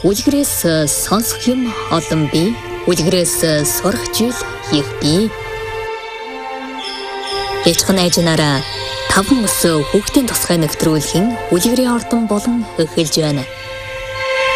Үлгэрээс сонсох юм олон бий. Үлгэрээс сурах зүйл их бий. Ээжхэн найжнаараа 5 өс хүүхдийн тусгай нэвтрүүлгийн үлгэрийн ордон болон эхэлж байна.